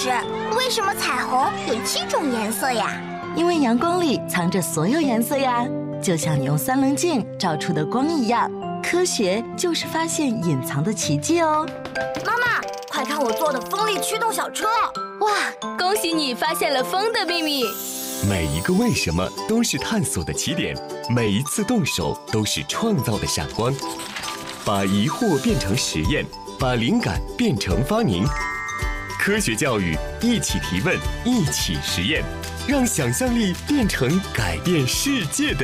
师，为什么彩虹有7种颜色呀？ 因为阳光里藏着所有颜色呀，就像你用3棱镜照出的光一样。科学就是发现隐藏的奇迹哦。 妈妈，快看我做的风力驱动小车！ 哇，恭喜你发现了风的秘密！ 每一个为什么都是探索的起点，每一次动手都是创造的闪光。把疑惑变成实验，把灵感变成发明。科学教育，一起提问，一起实验，让想象力变成改变世界的